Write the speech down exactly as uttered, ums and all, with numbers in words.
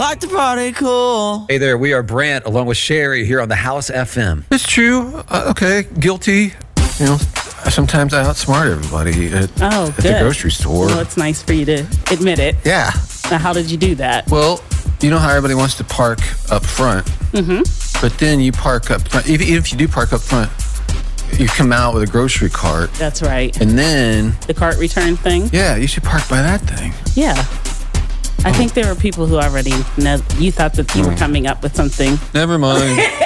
Like to party cool. Hey there, we are Brant along with Sherry here on the House F M. It's true. Uh, okay, guilty. You know, sometimes I outsmart everybody at, Oh, at good. the grocery store. Well, it's nice for you to admit it. Yeah. Now, how did you do that? Well, you know how everybody wants to park up front, Mm-hmm. but then you park up front. Even if you do park up front, you come out with a grocery cart, That's right. and then The cart return thing? yeah, you should park by that thing. Yeah. I think there were people who already know. You thought that you were coming up with something. Never mind.